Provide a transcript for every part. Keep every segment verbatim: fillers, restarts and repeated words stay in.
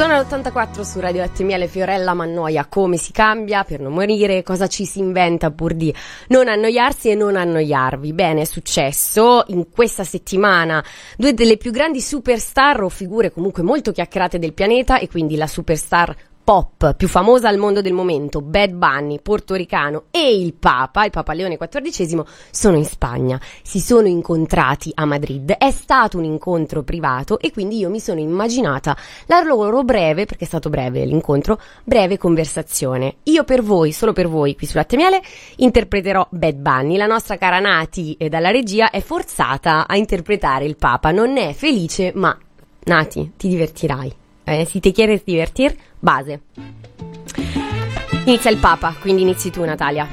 Sono all'ottantaquattro su Radio Latte e Miele. Fiorella Mannoia, come si cambia per non morire, cosa ci si inventa pur di non annoiarsi e non annoiarvi. Bene, è successo in questa settimana due delle più grandi superstar o figure comunque molto chiacchierate del pianeta, e quindi la superstar pop più famosa al mondo del momento, Bad Bunny, portoricano, e il Papa, il Papa Leone quattordicesimo, sono in Spagna. Si sono incontrati a Madrid, è stato un incontro privato e quindi io mi sono immaginata la loro breve, perché è stato breve l'incontro, breve conversazione. Io per voi, solo per voi, qui su Latte e Miele, interpreterò Bad Bunny. La nostra cara Nati eh, dalla regia è forzata a interpretare il Papa, non ne è felice, ma Nati, ti divertirai. Eh, si te quieres divertir, base. Inizia il Papa, quindi inizi tu, Natalia.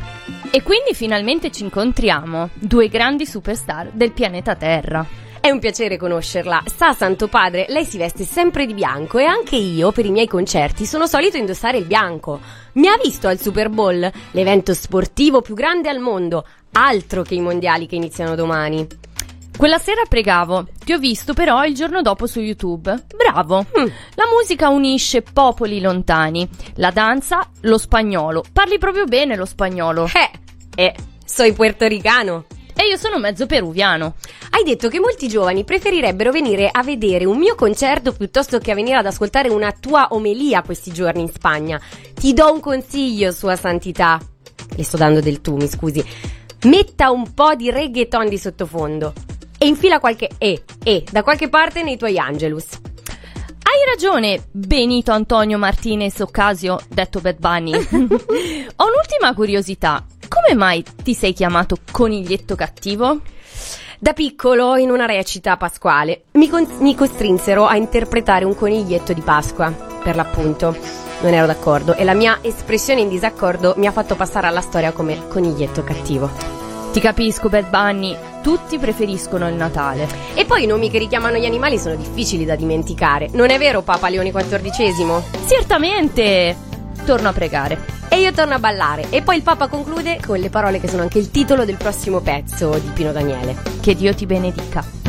E quindi finalmente ci incontriamo, due grandi superstar del pianeta Terra. È un piacere conoscerla. Sa, Santo Padre, lei si veste sempre di bianco e anche io, per i miei concerti, sono solito indossare il bianco. Mi ha visto al Super Bowl, l'evento sportivo più grande al mondo, altro che i mondiali che iniziano domani. Quella sera pregavo, ti ho visto però il giorno dopo su YouTube. Bravo! Mm. La musica unisce popoli lontani, la danza, lo spagnolo. Parli proprio bene lo spagnolo. Eh, eh, soy puertoricano. E io sono mezzo peruviano. Hai detto che molti giovani preferirebbero venire a vedere un mio concerto piuttosto che a venire ad ascoltare una tua omelia questi giorni in Spagna. Ti do un consiglio, Sua Santità. Le sto dando del tu, mi scusi. Metta un po' di reggaeton di sottofondo e infila qualche E, E, da qualche parte nei tuoi Angelus. Hai ragione, Benito Antonio Martinez Ocasio, detto Bad Bunny. Ho un'ultima curiosità. Come mai ti sei chiamato Coniglietto Cattivo? Da piccolo, in una recita pasquale, mi, con- mi costrinsero a interpretare un coniglietto di Pasqua, per l'appunto. Non ero d'accordo e la mia espressione in disaccordo mi ha fatto passare alla storia come Coniglietto Cattivo. Ti capisco, Bad Bunny, tutti preferiscono il Natale. E poi i nomi che richiamano gli animali sono difficili da dimenticare. Non è vero, Papa Leone quattordicesimo? Certamente! Torno a pregare. E io torno a ballare. E poi il Papa conclude con le parole che sono anche il titolo del prossimo pezzo di Pino Daniele. Che Dio ti benedica.